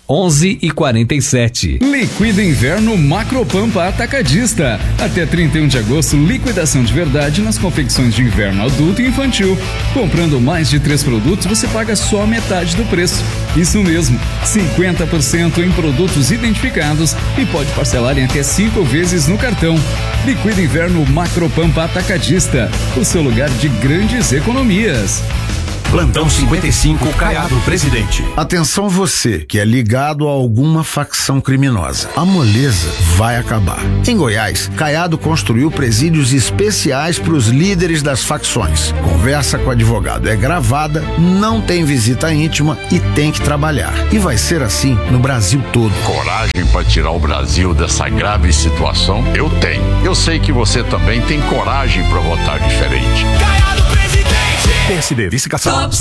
11h47. Liquida Inverno Macropampa Atacadista. Até 31 de agosto, liquidação de verdade nas confecções de inverno adulto e infantil. Comprando mais de 3 produtos, você paga só metade do preço. Isso mesmo, 50% em produtos identificados e pode parcelar em até 5 vezes no cartão. Liquida Inverno Macropampa Atacadista, o seu lugar de grandes economias. Plantão 55, Caiado Presidente. Atenção você que é ligado a alguma facção criminosa. A moleza vai acabar. Em Goiás, Caiado construiu presídios especiais para os líderes das facções. Conversa com o advogado é gravada, não tem visita íntima e tem que trabalhar. E vai ser assim no Brasil todo. Coragem para tirar o Brasil dessa grave situação? Eu tenho. Eu sei que você também tem coragem para votar diferente. PSD, vice-cação.